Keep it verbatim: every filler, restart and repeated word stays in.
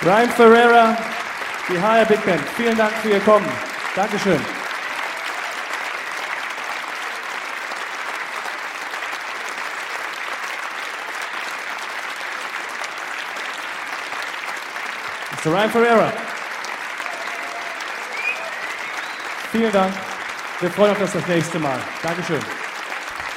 Ryan Ferreira, die H R Big Band, vielen Dank für Ihr Kommen. Dankeschön. Mister Ryan Ferreira. Vielen Dank. Wir freuen uns auf das nächste Mal. Dankeschön.